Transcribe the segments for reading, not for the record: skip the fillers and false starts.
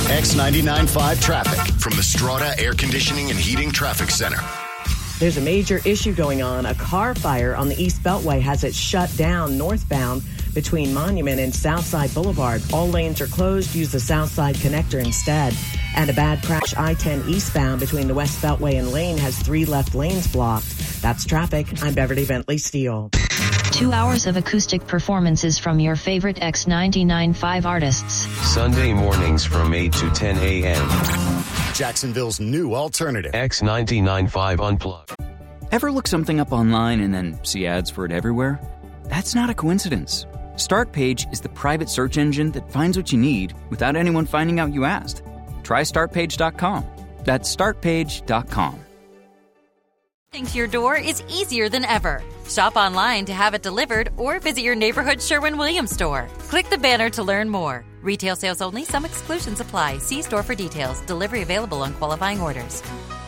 X99.5 traffic from the Strata Air Conditioning and Heating Traffic Center. There's a major issue going on. A car fire on the East Beltway has it shut down northbound between Monument and Southside Boulevard. All lanes are closed. Use the Southside connector instead. And a bad crash I-10 eastbound between the West Beltway and Lane has 3 left lanes blocked. That's traffic. I'm Beverly Bentley Steele. 2 hours of acoustic performances from your favorite X99.5 artists. Sunday mornings from 8 to 10 a.m. Jacksonville's new alternative. X99.5 Unplugged. Ever look something up online and then see ads for it everywhere? That's not a coincidence. Startpage is the private search engine that finds what you need without anyone finding out you asked. Try StartPage.com. That's StartPage.com. To your door is easier than ever. Shop online to have it delivered or visit your neighborhood Sherwin-Williams store. Click the banner to learn more. Retail sales only. Some exclusions apply. See store for details. Delivery available on qualifying orders.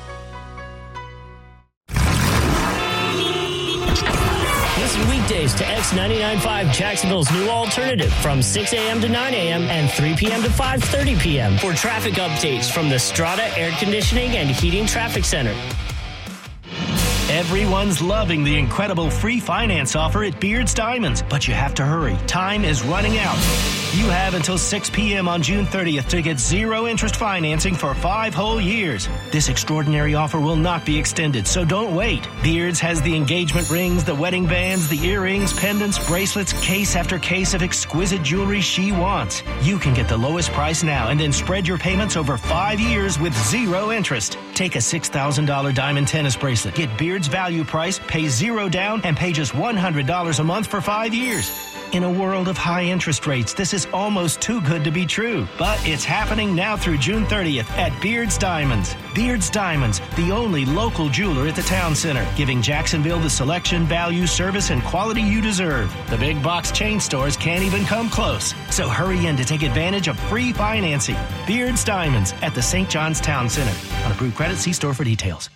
Listen weekdays to X99.5, Jacksonville's new alternative, from 6 a.m. to 9 a.m. and 3 p.m. to 5:30 p.m. for traffic updates from the Strata Air Conditioning and Heating Traffic Center. Everyone's loving the incredible free finance offer at Beard's Diamonds, but you have to hurry. Time is running out. You have until 6 p.m. on June 30th to get zero interest financing for 5 whole years. This extraordinary offer will not be extended, so don't wait. Beard's has the engagement rings, the wedding bands, the earrings, pendants, bracelets, case after case of exquisite jewelry she wants. You can get the lowest price now and then spread your payments over 5 years with zero interest. Take a $6,000 diamond tennis bracelet. Get Beard's value price, pay zero down, and pay just $100 a month for 5 years. In a world of high interest rates, this is almost too good to be true. But it's happening now through June 30th at Beard's Diamonds. Beard's Diamonds, the only local jeweler at the town center, giving Jacksonville the selection, value, service, and quality you deserve. The big box chain stores can't even come close. So hurry in to take advantage of free financing. Beard's Diamonds at the St. John's Town Center. On approved credit, see store for details.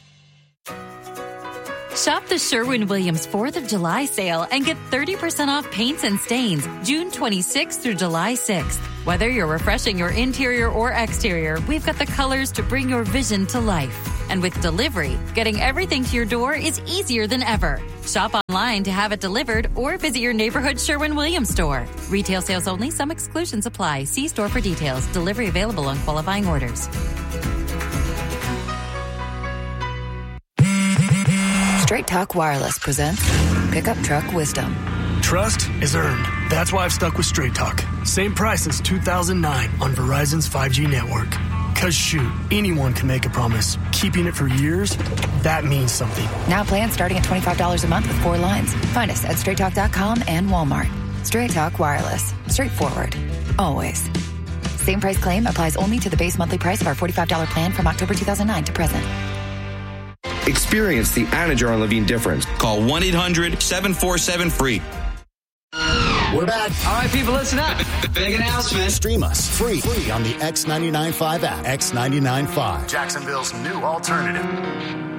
Shop the Sherwin-Williams 4th of July sale and get 30% off paints and stains June 26th through July 6th. Whether you're refreshing your interior or exterior, we've got the colors to bring your vision to life. And with delivery, getting everything to your door is easier than ever. Shop online to have it delivered or visit your neighborhood Sherwin-Williams store. Retail sales only. Some exclusions apply. See store for details. Delivery available on qualifying orders. Straight Talk Wireless presents Pickup Truck Wisdom. Trust is earned. That's why I've stuck with Straight Talk. Same price since 2009 on Verizon's 5G network. Cause shoot, anyone can make a promise. Keeping it for years, that means something. Now plans starting at $25 a month with 4 lines. Find us at StraightTalk.com and Walmart. Straight Talk Wireless. Straightforward. Always. Same price claim applies only to the base monthly price of our $45 plan from October 2009 to present. Experience the Anajar and Levine difference. Call 1-800-747-FREE. We're back. All right, people, listen up. Big announcement. Stream us free on the X99.5 app. X99.5, Jacksonville's new alternative.